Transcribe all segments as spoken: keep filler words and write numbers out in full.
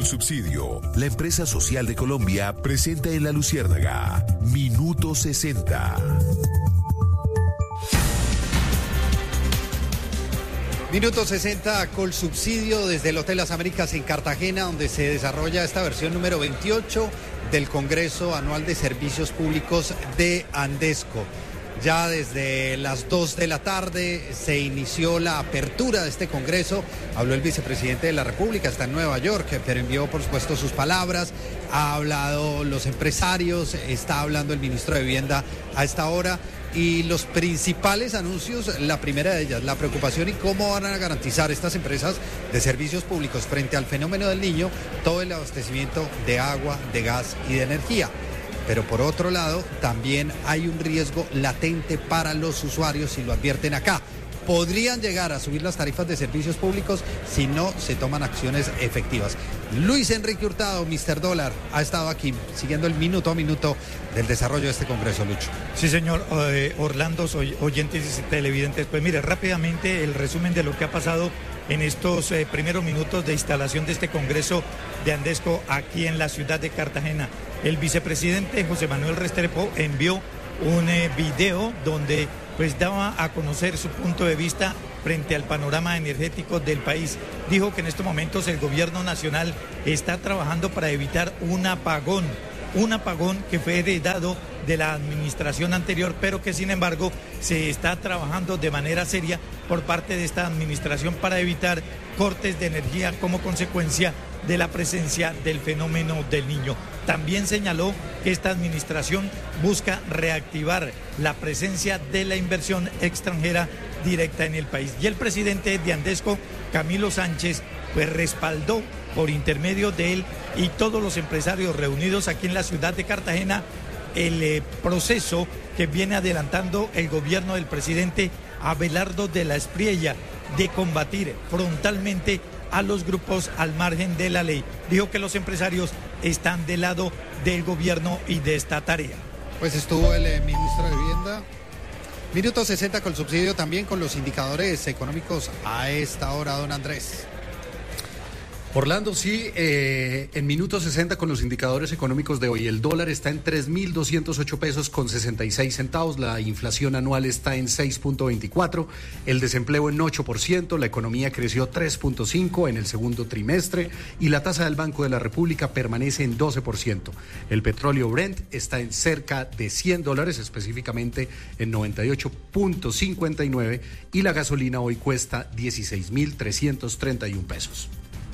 Colsubsidio, la empresa social de Colombia, presenta en La Luciérnaga Minuto sesenta. Minuto sesenta, Colsubsidio, desde el Hotel Las Américas en Cartagena, donde se desarrolla esta versión número veintiocho del Congreso Anual de Servicios Públicos de Andesco. Ya desde las dos de la tarde se inició la apertura de este Congreso. Habló el vicepresidente de la República, está en Nueva York, pero envió por supuesto sus palabras. Ha hablado los empresarios, está hablando el ministro de Vivienda a esta hora. Y los principales anuncios, la primera de ellas, la preocupación y cómo van a garantizar estas empresas de servicios públicos frente al fenómeno del Niño todo el abastecimiento de agua, de gas y de energía. Pero por otro lado, también hay un riesgo latente para los usuarios, y lo advierten acá. Podrían llegar a subir las tarifas de servicios públicos si no se toman acciones efectivas. Luis Enrique Hurtado, mister Dólar, ha estado aquí siguiendo el minuto a minuto del desarrollo de este Congreso, Lucho. Sí, señor. Eh, Orlando, soy oyentes y televidentes. Pues mire, rápidamente el resumen de lo que ha pasado en estos eh, primeros minutos de instalación de este Congreso de Andesco aquí en la ciudad de Cartagena. El vicepresidente José Manuel Restrepo envió un eh, video donde pues daba a conocer su punto de vista frente al panorama energético del país. Dijo que en estos momentos el gobierno nacional está trabajando para evitar un apagón, un apagón que fue heredado de la administración anterior, pero que sin embargo se está trabajando de manera seria por parte de esta administración para evitar cortes de energía como consecuencia de la presencia del fenómeno del Niño. También señaló que esta administración busca reactivar la presencia de la inversión extranjera directa en el país. Y el presidente de Andesco, Camilo Sánchez, pues respaldó por intermedio de él y todos los empresarios reunidos aquí en la ciudad de Cartagena el eh, proceso que viene adelantando el gobierno del presidente Abelardo de la Espriella de combatir frontalmente a los grupos al margen de la ley. Dijo que los empresarios están del lado del gobierno y de esta tarea. Pues estuvo el eh, ministro de Vivienda. Minuto sesenta con subsidio también con los indicadores económicos a esta hora, don Andrés. Orlando, sí, eh, en minuto sesenta con los indicadores económicos de hoy. El dólar está en tres mil doscientos ocho pesos con sesenta y seis centavos, la inflación anual está en seis punto veinticuatro, el desempleo en ocho por ciento, la economía creció tres punto cinco en el segundo trimestre y la tasa del Banco de la República permanece en doce por ciento. El petróleo Brent está en cerca de cien dólares, específicamente en noventa y ocho punto cincuenta y nueve, y la gasolina hoy cuesta dieciséis mil trescientos treinta y uno pesos.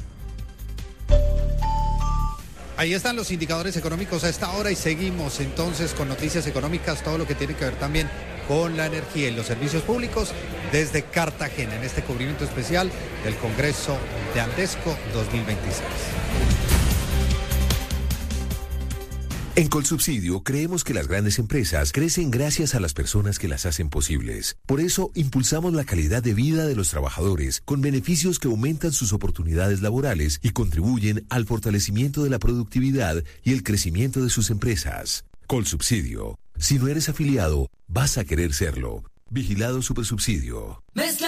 Ahí están los indicadores económicos a esta hora y seguimos entonces con noticias económicas, todo lo que tiene que ver también con la energía y los servicios públicos desde Cartagena en este cubrimiento especial del Congreso de Andesco dos mil veintiséis. En Colsubsidio creemos que las grandes empresas crecen gracias a las personas que las hacen posibles. Por eso impulsamos la calidad de vida de los trabajadores con beneficios que aumentan sus oportunidades laborales y contribuyen al fortalecimiento de la productividad y el crecimiento de sus empresas. Colsubsidio. Si no eres afiliado, vas a querer serlo. Vigilado Supersubsidio.